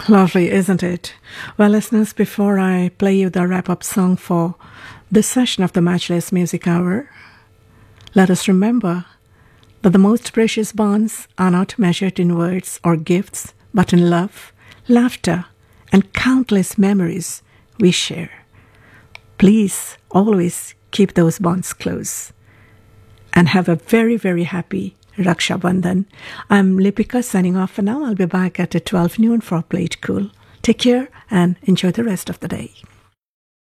Lovely, isn't it? Well, listeners, before I play you the wrap up song for this session of the Matchless Music Hour, let us remember that the most precious bonds are not measured in words or gifts, but in love, laughter, and countless memories we share. Please always keep those bonds close and have a very, very happy Raksha Bandhan. I'm Lipika signing off for now. I'll be back at 12 noon for Play It Cool. Take care and enjoy the rest of the day.